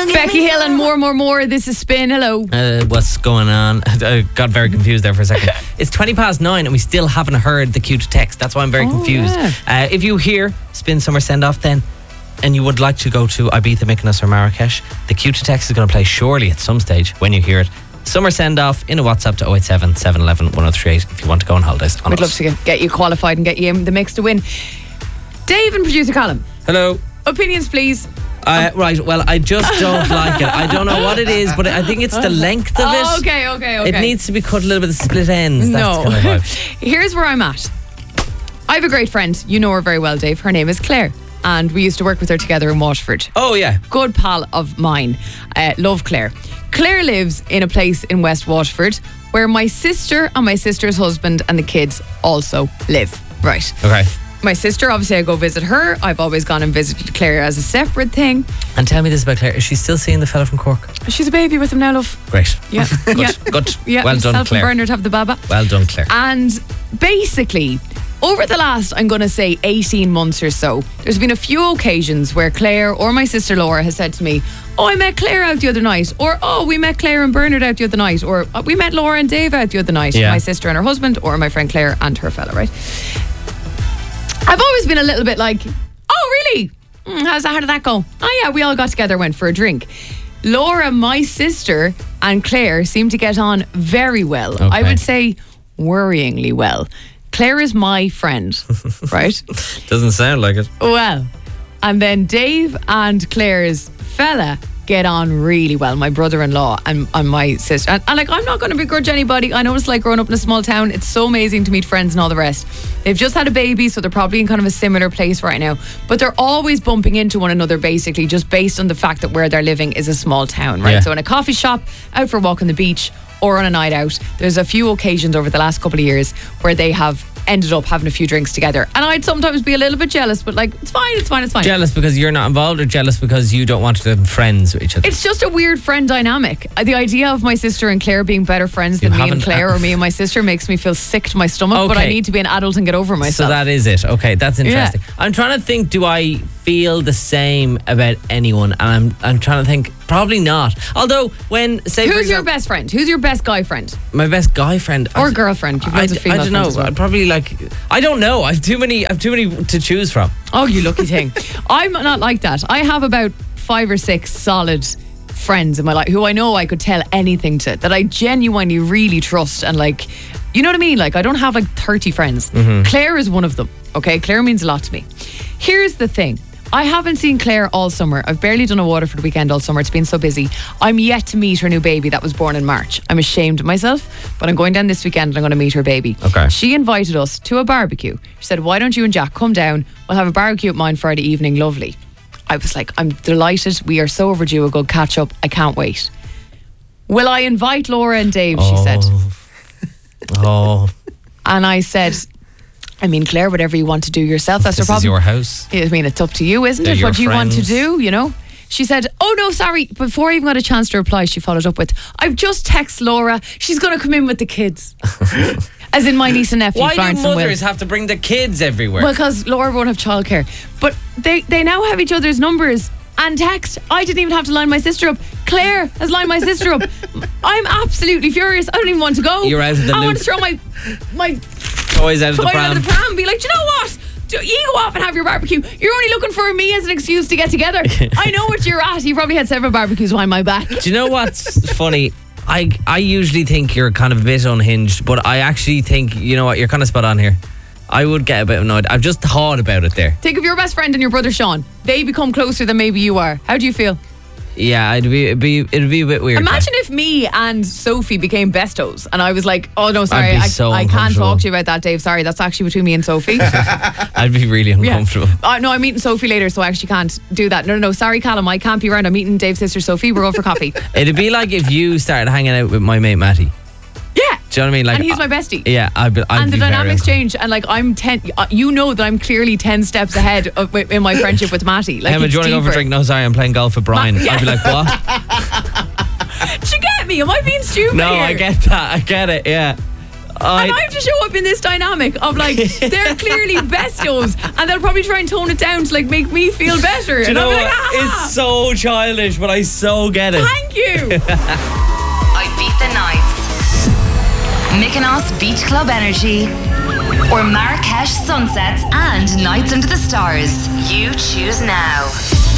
Becky Hill and more. This is Spin. Hello. What's going on? I got very confused there for a second. It's 9:20 and we still haven't heard the cue to text. That's why I'm very confused. Yeah. If you hear Spin Summer Send Off then, and you would like to go to Ibiza, Mykonos or Marrakesh, the cue to text is going to play surely at some stage when you hear it. Summer Send Off in a WhatsApp to 087 711 1038 if you want to go on holidays. We'd love to get you qualified and get you in the mix to win. Dave and producer Callum. Hello. Opinions, please. Right, well, I just don't like it. I don't know what it is, but I think it's the length of it. Okay. It needs to be cut a little bit of split ends. That's kind of vibe. Here's where I'm at. I have a great friend. You know her very well, Dave. Her name is Claire. And we used to work with her together in Waterford. Oh, yeah. Good pal of mine. Love Claire. Claire lives in a place in West Waterford where my sister and my sister's husband and the kids also live. Right. Okay. My sister, obviously I go visit her. I've always gone and visited Claire as a separate thing. And tell me this about Claire. Is she still seeing the fella from Cork? She's a baby with him now, love. Great. Yeah. Good. Yeah. Well done, Myself Claire. and Bernard have the baba. Well done, Claire. And basically, over the last, I'm going to say 18 months or so, there's been a few occasions where Claire or my sister Laura has said to me, oh, I met Claire out the other night, or oh, we met Claire and Bernard out the other night, or we met Laura and Dave out the other night, my sister and her husband, or my friend Claire and her fella, right? I've always been a little bit like, oh, really? How did that go? Oh, yeah, we all got together, went for a drink. Laura, my sister, and Claire seem to get on very well. Okay. I would say worryingly well. Claire is my friend, right? Doesn't sound like it. Well, and then Dave and Claire's fella get on really well, my brother-in-law and my sister. And like, I'm not going to begrudge anybody. I know it's like growing up in a small town. It's so amazing to meet friends and all the rest. They've just had a baby, so they're probably in kind of a similar place right now. But they're always bumping into one another, basically, just based on the fact that where they're living is a small town, right? Yeah. So in a coffee shop, out for a walk on the beach, or on a night out, there's a few occasions over the last couple of years where they have ended up having a few drinks together. And I'd sometimes be a little bit jealous, but like, it's fine. Jealous because you're not involved, or jealous because you don't want to be friends with each other? It's just a weird friend dynamic. The idea of my sister and Claire being better friends than me and Claire, or me and my sister, makes me feel sick to my stomach, but I need to be an adult and get over myself. So that is it. Okay, that's interesting. Yeah. I'm trying to think, do I feel the same about anyone? And I'm trying to think, probably not. Although when, say, who's your best friend? Who's your best guy friend? My best guy friend or girlfriend? You've loads of female I don't know. friends as well. I'd probably I don't know. I've too many to choose from. Oh, you lucky thing. I'm not like that. I have about 5 or 6 solid friends in my life who I know I could tell anything to, that I genuinely really trust, and like, you know what I mean? Like, I don't have like 30 friends. Claire is one of them. Okay, Claire means a lot to me. Here's the thing. I haven't seen Claire all summer. I've barely done a Waterford weekend all summer. It's been so busy. I'm yet to meet her new baby that was born in March. I'm ashamed of myself, but I'm going down this weekend and I'm going to meet her baby. Okay. She invited us to a barbecue. She said, why don't you and Jack come down? We'll have a barbecue at mine Friday evening. Lovely. I was like, I'm delighted. We are so overdue a good catch up. I can't wait. Will I invite Laura and Dave? She said. Oh. And I said, I mean, Claire, whatever you want to do yourself, that's your problem. This is your house. I mean, it's up to you, isn't it? What do you want to do, you know? She said, oh no, sorry. Before I even got a chance to reply, she followed up with, I've just texted Laura. She's going to come in with the kids. As in my niece and nephew, Why Florence do and Will. mothers have to bring the kids everywhere? Well, because Laura won't have childcare. But they now have each other's numbers and text. I didn't even have to line my sister up. Claire has lined my sister up. I'm absolutely furious. I don't even want to go. You're out of the loop. I want to throw my toys out of the pram. Out of the pram and be like, do you know what? You go off and have your barbecue. You're only looking for me as an excuse to get together. I know what you're at. You probably had several barbecues behind my back. Do you know what's funny? I usually think you're kind of a bit unhinged, but I actually think, you know what, you're kind of spot on here. I would get a bit annoyed. I've just thought about it there. Think of your best friend and your brother Sean. They become closer than maybe you are. How do you feel? Yeah, it'd be a bit weird. Imagine if me and Sophie became bestos and I was like, oh no, sorry, I can't talk to you about that, Dave. Sorry, that's actually between me and Sophie. I'd be really uncomfortable. Yeah. No, I'm meeting Sophie later, so I actually can't do that. No, sorry, Callum, I can't be around. I'm meeting Dave's sister Sophie. We're going for coffee. It'd be like if you started hanging out with my mate Matty. Yeah. Do you know what I mean? Like, and he's my bestie. Yeah, I'd and the be dynamics change, and like I'm 10. You know that I'm clearly 10 steps ahead in my friendship with Matty. Like, Emma, do you want to go for a drink? No, sorry, I'm playing golf with Brian. I'd be like, what? Did you get me? Am I being stupid? No, here? I get that. I get it. Yeah. And I have to show up in this dynamic of like, they're clearly bestios and they'll probably try and tone it down to like make me feel better. Do you and know I'm what? like, It's so childish, but I so get it. thank you. Ibiza Nights, Mykonos Beach Club Energy, or Marrakesh Sunsets and Nights Under the Stars. You choose now.